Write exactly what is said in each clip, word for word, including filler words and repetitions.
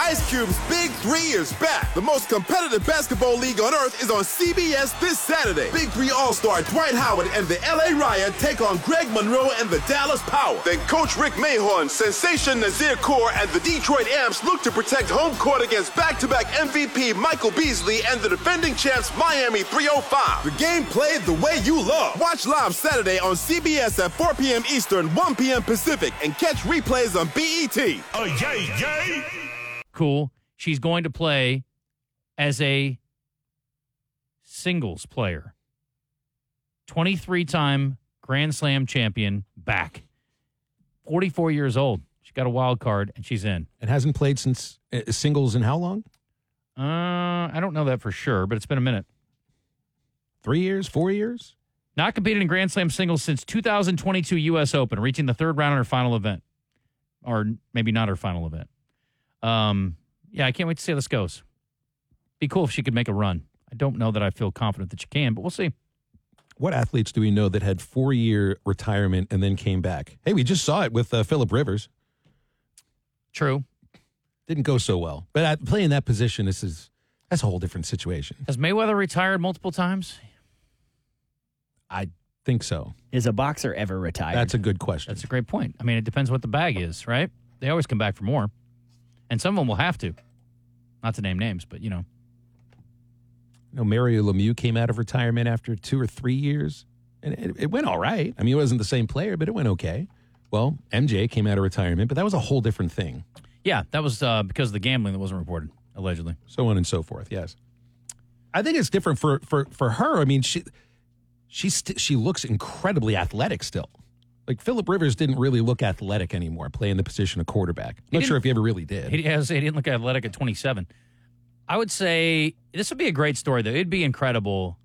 Ice Cube's Big Three is back. The most competitive basketball league on earth is on C B S this Saturday. Big Three All-Star Dwight Howard and the L A Riot take on Greg Monroe and the Dallas Power. Then Coach Rick Mahorn, Sensation Nazir Kaur, and the Detroit Amps look to protect home court against back-to-back M V P Michael Beasley and the defending champs Miami three oh five. The game played the way you love. Watch live Saturday on C B S at four p.m. Eastern, one p.m. Pacific, and catch replays on B E T. Oh, yay, yay! Cool. She's going to play as a singles player. twenty-three-time Grand Slam champion, back. forty-four years old. She got a wild card, and she's in. And hasn't played since uh, singles in how long? Uh, I don't know that for sure, but it's been a minute. Three years? Four years? Not competed in Grand Slam singles since two thousand twenty-two U S Open, reaching the third round in her final event. Or maybe not her final event. Um, yeah, I can't wait to see how this goes. Be cool if she could make a run. I don't know that I feel confident that she can, but we'll see. What athletes do we know that had four-year retirement and then came back? Hey, we just saw it with uh, Phillip Rivers. True. Didn't go so well. But at, playing that position, this is that's a whole different situation. Has Mayweather retired multiple times? I think so. Is a boxer ever retired? That's a good question. That's a great point. I mean, it depends what the bag is, right? They always come back for more. And some of them will have to. Not to name names, but, you know. You know, Mario Lemieux came out of retirement after two or three years, and it, it went all right. I mean, he wasn't the same player, but it went okay. Well, M J came out of retirement, but that was a whole different thing. Yeah, that was uh, because of the gambling that wasn't reported, allegedly. So on and so forth, yes. I think it's different for, for, for her. I mean, she she st- she looks incredibly athletic still. Like, Phillip Rivers didn't really look athletic anymore, playing the position of quarterback. I'm not sure if he ever really did. He, he didn't look athletic at twenty-seven. I would say this would be a great story, though. It'd be incredible.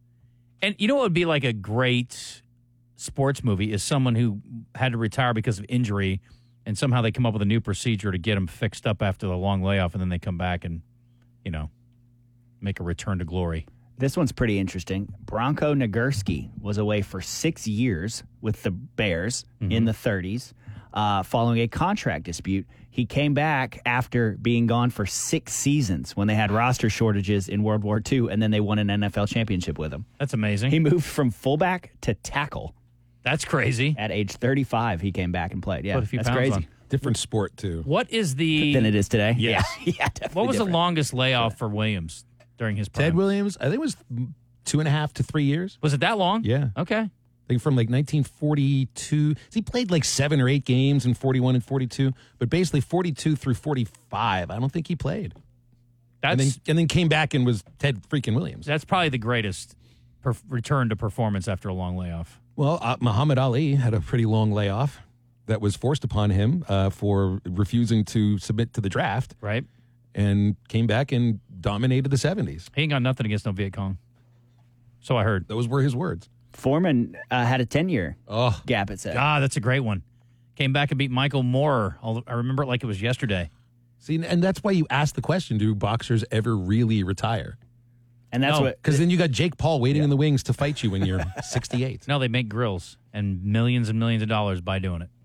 And you know what would be like a great sports movie is someone who had to retire because of injury, and somehow they come up with a new procedure to get them fixed up after the long layoff, and then they come back and, you know, make a return to glory. This one's pretty interesting. Bronco Nagurski was away for six years with the Bears mm-hmm. in the thirties uh, following a contract dispute. He came back after being gone for six seasons when they had roster shortages in World War Two, and then they won an N F L championship with him. That's amazing. He moved from fullback to tackle. That's crazy. At age thirty-five, he came back and played. Yeah, that's crazy. On. Different sport, too. What is the... Than it is today? Yes. Yeah, yeah definitely What was different. the longest layoff for Williams during his prime? Ted Williams, I think it was two and a half to three years. Was it that long? Yeah. Okay. I think from like nineteen forty-two. He played like seven or eight games in forty-one and forty-two, but basically forty-two through forty-five, I don't think he played. That's, and, then, and then came back and was Ted freaking Williams. That's probably the greatest per- return to performance after a long layoff. Well, uh, Muhammad Ali had a pretty long layoff that was forced upon him uh, for refusing to submit to the draft. Right. And came back and dominated the seventies. He ain't got nothing against no Viet Cong. So I heard. Those were his words. Foreman uh, had a ten-year oh. gap, it said. Ah, that's a great one. Came back and beat Michael Moore. I remember it like it was yesterday. See, and that's why you ask the question, do boxers ever really retire? And that's no, what... Because then you got Jake Paul waiting yeah. in the wings to fight you when you're sixty-eight. No, they make grills and millions and millions of dollars by doing it.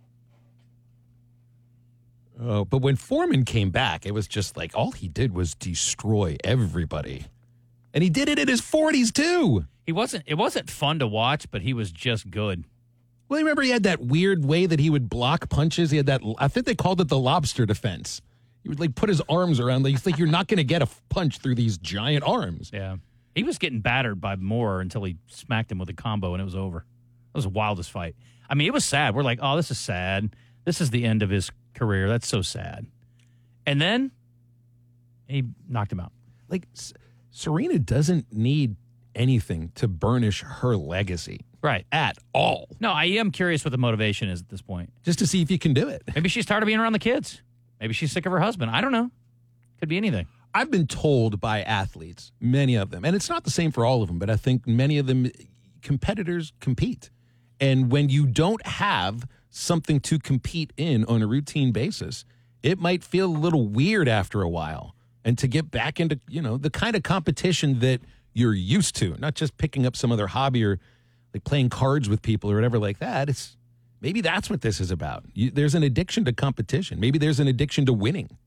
Oh, but when Foreman came back, it was just like all he did was destroy everybody. And he did it in his forties, too. He wasn't. It wasn't fun to watch, but he was just good. Well, you remember he had that weird way that he would block punches? He had that, I think they called it the lobster defense. He would, like, put his arms around, like, it's like you're not going to get a punch through these giant arms. Yeah. He was getting battered by Moore until he smacked him with a combo, and it was over. It was the wildest fight. I mean, it was sad. We're like, oh, this is sad. This is the end of his career. That's so sad. And then he knocked him out. Like, S- Serena doesn't need anything to burnish her legacy. Right. At all. No, I am curious what the motivation is at this point. Just to see if you can do it. Maybe she's tired of being around the kids. Maybe she's sick of her husband. I don't know. Could be anything. I've been told by athletes, many of them, and it's not the same for all of them, but I think many of them, competitors compete. And when you don't have something to compete in on a routine basis, it might feel a little weird after a while. And to get back into, you know, the kind of competition that you're used to, not just picking up some other hobby or like playing cards with people or whatever like that. It's maybe that's what this is about. You, there's an addiction to competition. Maybe there's an addiction to winning.